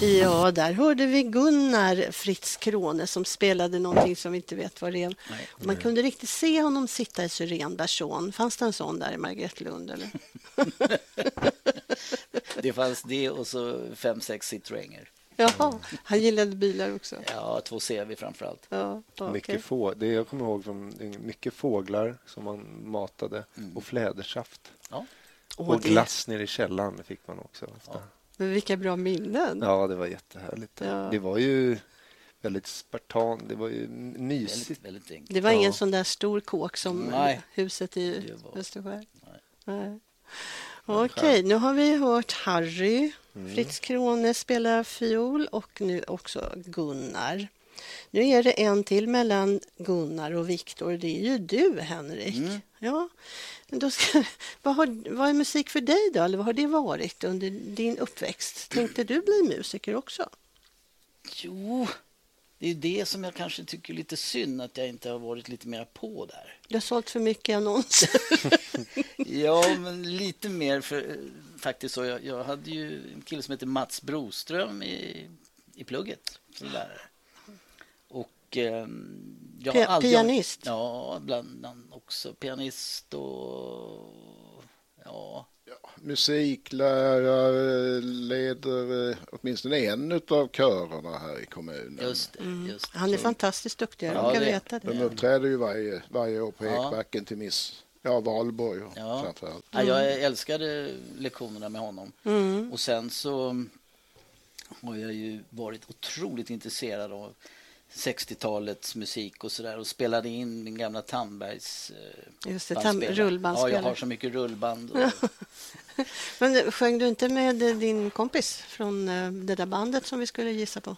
Ja, där hörde vi Gunnar Fritz Krone som spelade någonting som vi inte vet vad det är. Nej. Man kunde riktigt se honom sitta i syrenbärson. Fanns det en sån där i Margretelund eller? Det fanns det och så 5-6 Citroënger. Jaha, han gillade bilar också. Ja, 2 CV framförallt. Ja, okay. Det jag kommer ihåg från mycket fåglar som man matade och flädersaft. Ja. Och glass nere i källaren fick man också. Ja. Men vilka bra minnen. Ja, det var jättehärligt. Ja. Det var ju väldigt spartan. Det var ju mysigt. Väldigt enkelt. Det var ingen sån där stor kåk som huset i Österskär. Nej. Okej, nu har vi hört Harry. Fritz Krone spelar fiol och nu också Gunnar. Nu är det en till mellan Gunnar och Viktor. Det är ju du, Henrik. Ja. Då vad är musik för dig då? Eller vad har det varit under din uppväxt? Tänkte du bli musiker också? Jo, det är det som jag kanske tycker är lite synd att jag inte har varit lite mer på där. Du har sålt för mycket annonser. Ja, men lite mer för faktiskt så. Jag hade ju en kille som heter Mats Broström i plugget som lärare. Och jag har alltid... Pianist? Ja, bland annat också pianist och musiklärare, leder åtminstone en av körerna här i kommunen. Just det. Han är fantastiskt duktig, jag kan veta det. De uppträder ju varje år på Ekbacken till Valborg. Framförallt. Ja, jag älskade lektionerna med honom. Och sen så har jag ju varit otroligt intresserad av 60-talets musik och sådär och spelade in min gamla Tandbergs rullbandspelare. Ja, jag har så mycket rullband. Men sjöng du inte med din kompis från det där bandet som vi skulle gissa på?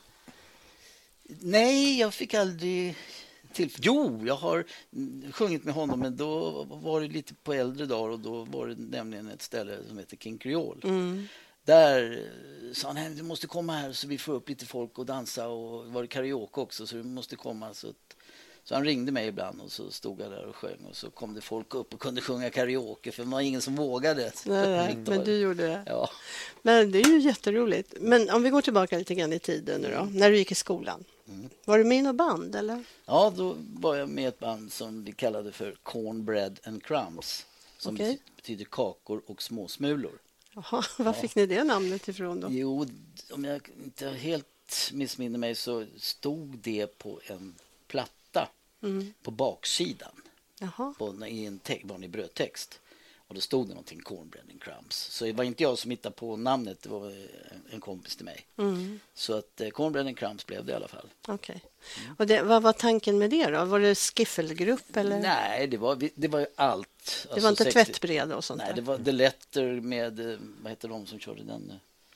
Nej, jag fick aldrig Jo, jag har sjungit med honom, men då var det lite på äldre dagar och då var det nämligen ett ställe som heter King Creole. Där sa han, du måste komma här så vi får upp lite folk och dansa och var det karaoke också så du måste komma. Så han ringde mig ibland och så stod jag där och sjöng och så kom det folk upp och kunde sjunga karaoke för det var ingen som vågade. Nej, men du gjorde det. Ja. Men det är ju jätteroligt. Men om vi går tillbaka lite grann i tiden nu då, när du gick i skolan. Var du med i något band eller? Ja, då var jag med i ett band som vi kallade för Cornbread and Crumbs som betyder kakor och småsmulor. Jaha, var fick ni det namnet ifrån då? Jo, om jag inte helt missminner mig så stod det på en platta på baksidan. Jaha. I en vanlig brödtext. Och då stod det någonting Cornbread and Crumbs. Så det var inte jag som hittade på namnet, det var en kompis till mig. Så att Cornbread and Crumbs blev det i alla fall. Okej. Och vad var tanken med det då? Var det skiffelgrupp eller? Nej, det var ju allt. Det var inte tvättbräd och sånt? Nej, det var The Letter med, vad heter de som körde den?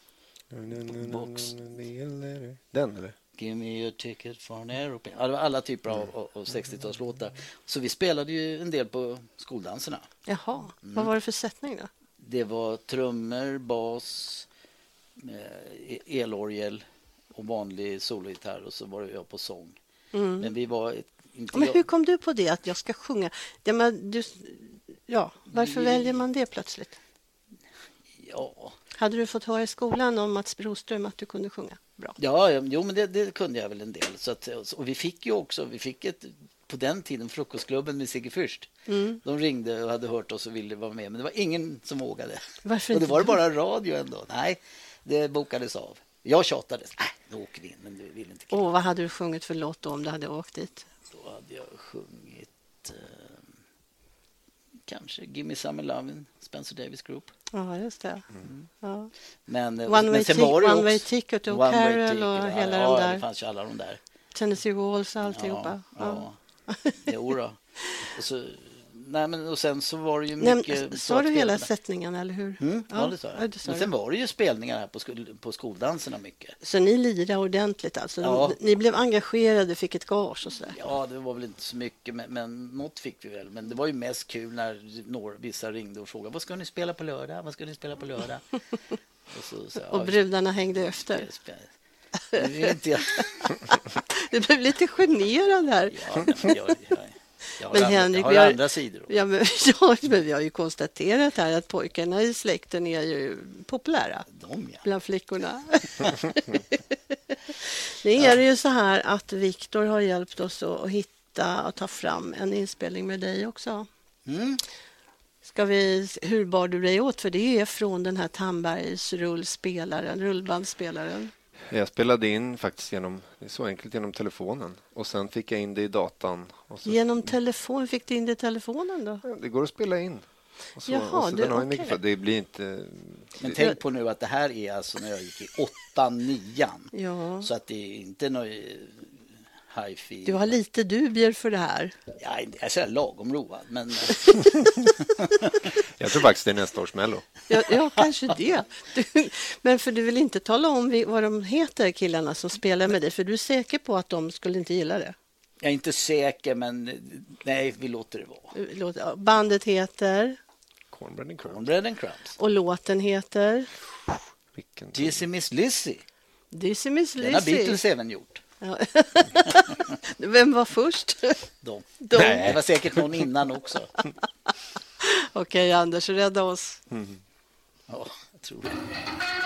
Box. Den eller? Give me a ticket for an aeroplane. Ja, det var alla typer av 60-talslåtar. Så vi spelade ju en del på skoldanserna. Jaha, vad var det för sättning då? Det var trummor, bas, elorgel och vanlig sologitarr och så var det jag på sång. Men vi var Men hur kom du på det att jag ska sjunga? Varför väljer man det plötsligt? Ja. Hade du fått höra i skolan om Mats Broström att du kunde sjunga bra? Ja, jo, men det kunde jag väl en del. Så att, och vi fick på den tiden frukostklubben med Sigge Fürst. De ringde och hade hört oss och ville vara med, men det var ingen som vågade. Varför och det inte var bara radio ändå. Nej, det bokades av. Jag tjatade. Nej, då åker vi in, men du vill inte. Vad hade du sjungit för låt då om du hade åkt dit? Då hade jag sjungit kanske Gimme Some Lovin', Spencer Davis Group. Ja, just det. Ja. Men One Way Ticket och Carol och hela de där. Det fanns ju alla de där. Tennessee Waltz och alltihopa. Ja. Jo då. Och sen så var det ju mycket... Sa du hela sättningen, eller hur? Ja, det sa jag. Men sen var det ju spelningar här på skoldanserna mycket. Så ni lirade ordentligt alltså? Ja. Ni blev engagerade, fick ett gage och sådär? Ja, det var väl inte så mycket, men något fick vi väl. Men det var ju mest kul när vissa ringde och frågade, vad ska ni spela på lördag? Vad ska ni spela på lördag? och brudarna hängde efter. Det vill inte jag. Du blev lite generad här. Men Henrik, vi har andra sidor. Men vi har ju konstaterat här att pojkarna i släkten är ju populära bland flickorna. Nu är det ju så här att Viktor har hjälpt oss att hitta och ta fram en inspelning med dig också. Hur bar du dig åt? För det är från den här Tandbergs rullbandspelaren. Jag spelade in faktiskt det är så enkelt, genom telefonen. Och sen fick jag in det i datan. Och så, genom telefon? Fick du in det i telefonen då? Ja, det går att spela in. Och så, Jaha, och så det blir inte... Men tänk på nu att det här är alltså när jag gick i 8-9. Ja. Så att det är inte något hi-fi. Du har lite dubier för det här. Ja, jag är så här lagom road, men... Jag tror faktiskt det är nästa års Mello. Ja, kanske det. Men för du vill inte tala om vad de heter, killarna som spelar med dig, för du är säker på att de skulle inte gilla det? Jag är inte säker, men nej, vi låter det vara. Bandet heter? Cornbread and Crumbs. Och låten heter? Dizzy Miss Lizzy. Dizzy Miss Lizzy. Den har Beatles även gjort. Ja. Vem var först? De. Det var säkert någon innan också. Okej, Anders, rädda oss. Ja, jag tror det.